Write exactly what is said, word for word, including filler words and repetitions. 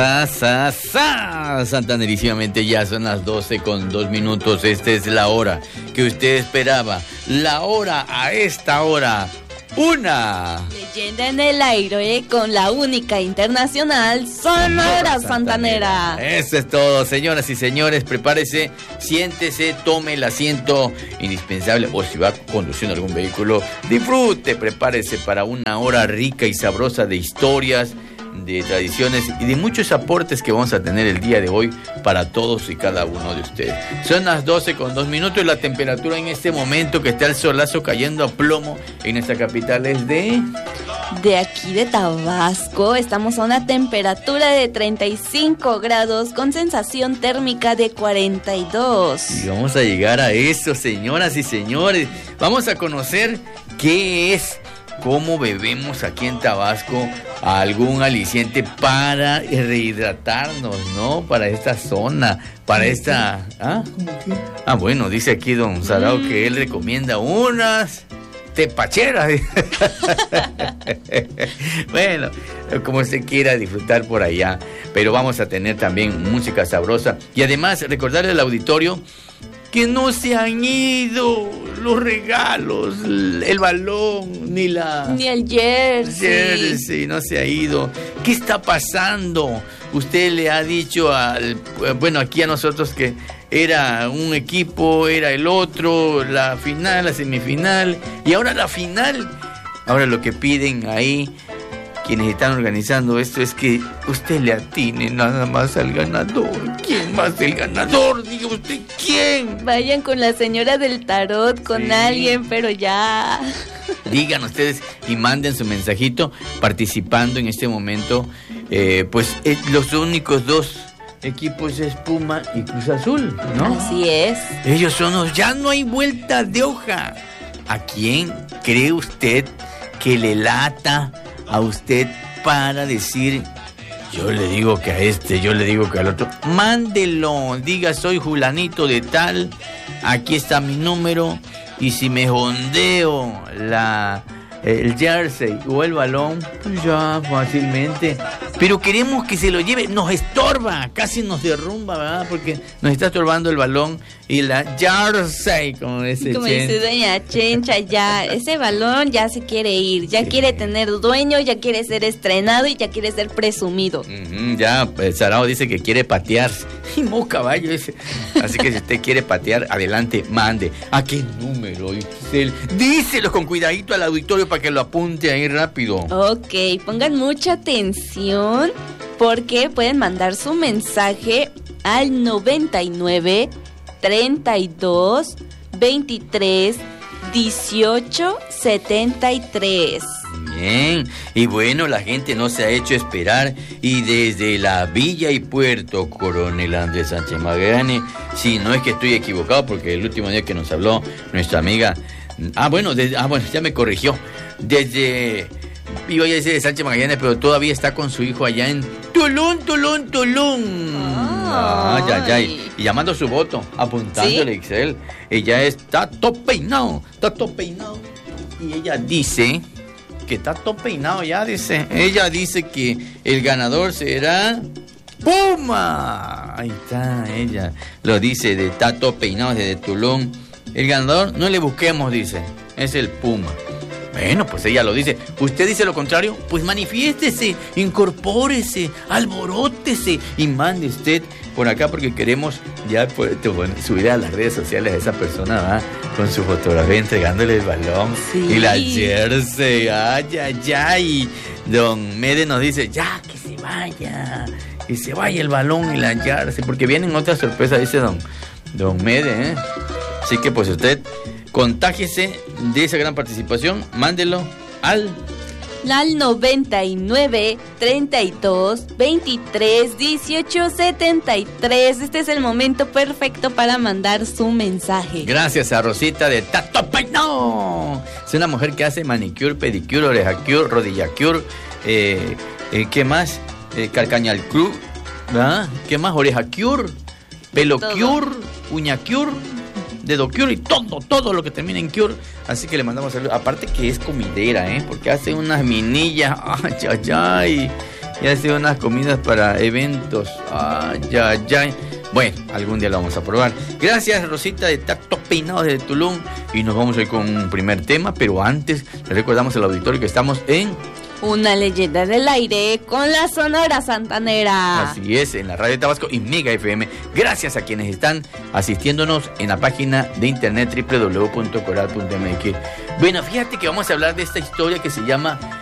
Sa, sa, santanerísimamente ya son las doce con dos minutos. Esta es la hora que usted esperaba. La hora a esta hora. Una leyenda en el aire, ¿eh? Con la única internacional Sonora Santanera. Eso es todo, señoras y señores. Prepárese, siéntese, tome el asiento indispensable. O si va conduciendo algún vehículo, disfrute, prepárese para una hora rica y sabrosa de historias, de tradiciones y de muchos aportes que vamos a tener el día de hoy para todos y cada uno de ustedes. Son las doce con dos minutos y la temperatura en este momento que está el solazo cayendo a plomo en nuestra capital es de... De aquí de Tabasco estamos a una temperatura de treinta y cinco grados con sensación térmica de cuarenta y dos. Y vamos a llegar a eso, señoras y señores. Vamos a conocer qué es, cómo bebemos aquí en Tabasco algún aliciente para rehidratarnos, ¿no? Para esta zona, para esta... ¿Ah? Ah, bueno, dice aquí don Sarao mm. que él recomienda unas tepacheras. Bueno, como usted quiera disfrutar por allá, pero vamos a tener también música sabrosa. Y además, recordarle al auditorio que no se han ido los regalos, el balón, ni la... Ni el jersey. jersey, no se ha ido. ¿Qué está pasando? Usted le ha dicho al... Bueno, aquí a nosotros que era un equipo, era el otro, la final, la semifinal, y ahora la final. Ahora lo que piden ahí quienes están organizando esto es que usted le atine nada más al ganador. ¿Quién más el ganador? Diga usted, ¿quién? Vayan con la señora del tarot, con sí. alguien, pero ya. Digan ustedes y manden su mensajito participando en este momento. Eh, pues eh, los únicos dos equipos es Puma y Cruz Azul, ¿no? Así es. Ellos son los... Ya no hay vuelta de hoja. ¿A quién cree usted que le lata a usted para decir, yo le digo que a este, yo le digo que al otro? Mándelo, diga soy Julanito de tal, aquí está mi número, y si me jondeo la, el jersey o el balón, pues ya fácilmente. Pero queremos que se lo lleve, nos estorba, casi nos derrumba, ¿verdad? Porque nos está estorbando el balón y la jersey, como dice Como Chen. dice doña Chencha, ya, ese balón ya se quiere ir, ya sí. quiere tener dueño, ya quiere ser estrenado y ya quiere ser presumido. Uh-huh, ya, pues, Sarao dice que quiere patear. Y mo caballo ese. Así que si usted quiere patear, adelante, mande. ¿A qué número? Díselo con cuidadito al auditorio para que lo apunte ahí rápido. Ok, pongan mucha atención porque pueden mandar su mensaje al noventa y nueve, treinta y dos, veintitrés, dieciocho, setenta y tres. Bien, y bueno, la gente no se ha hecho esperar y desde la Villa y Puerto Coronel Andrés Sánchez Magallanes, si no es que estoy equivocado, porque el último día que nos habló nuestra amiga, ah bueno, desde, ah bueno, ya me corrigió, desde, iba a decir de Sánchez Magallanes, pero todavía está con su hijo allá en Tulum, Tulum, Tulum. Ah, ya, ya, y, y llamando su voto, apuntándole, ¿sí? Excel, ella está todo peinado, está todo peinado, y ella dice... que está todo peinado ya, dice. Ella dice que el ganador será Puma. Ahí está, ella lo dice, de está todo peinado desde Tulum. El ganador, no le busquemos, dice, es el Puma. Bueno, pues ella lo dice. ¿Usted dice lo contrario? Pues manifiéstese, incorpórese, alborótese y mande usted por acá porque queremos ya pues, bueno, subir a las redes sociales a esa persona, ¿va? Con su fotografía entregándole el balón sí. y la jersey. Ay, ay, ay. Don Mede nos dice, ya, que se vaya, que se vaya el balón y la jersey, porque vienen otras sorpresas, dice don, don Mede, ¿eh? Así que pues usted... contágiese de esa gran participación, mándelo al... Al noventa y nueve, treinta y dos, veintitrés, dieciocho, setenta y tres. Este es el momento perfecto para mandar su mensaje. Gracias a Rosita de Tato Peinado. Es una mujer que hace manicure, pedicure, orejacure, rodillacure, eh, eh, ¿qué más? Eh, calcañalcure, ¿verdad? ¿Qué más? Orejacure, pelocure, uñacure, dedo cure y todo, todo lo que termina en cure. Así que le mandamos saludos. Aparte que es comidera, ¿eh? Porque hace unas minillas. Ay, ay, ay. y hace unas comidas para eventos. Ay, ay, ay. Bueno, algún día lo vamos a probar. Gracias, Rosita, de Tactos Peinados de Tulum. Y nos vamos hoy con un primer tema, pero antes le recordamos al auditorio que estamos en... Una leyenda del aire con la Sonora Santanera. Así es, en la Radio Tabasco y Mega F M. Gracias a quienes están asistiéndonos en la página de internet doble u doble u doble u punto coral punto m x. Bueno, fíjate que vamos a hablar de esta historia que se llama